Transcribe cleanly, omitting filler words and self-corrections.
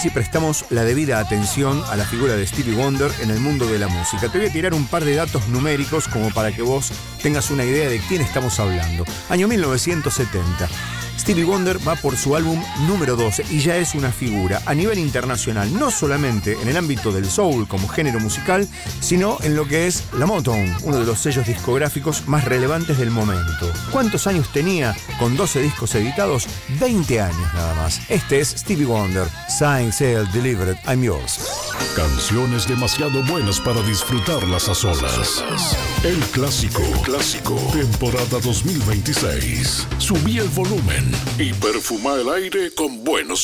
si prestamos la debida atención a la figura de Stevie Wonder en el mundo de la música. Te voy a tirar un par de datos numéricos como para que vos tengas una idea de quién estamos hablando. Año 1970. Stevie Wonder va por su álbum número 12 y ya es una figura a nivel internacional, no solamente en el ámbito del soul como género musical, sino en lo que es la Motown, uno de los sellos discográficos más relevantes del momento. ¿Cuántos años tenía con 12 discos editados? 20 años nada más. Este es Stevie Wonder, Signed, Sealed, Delivered, I'm Yours. Canciones demasiado buenas para disfrutarlas a solas. El clásico, temporada 2026. Subí el volumen y perfuma el aire con buenos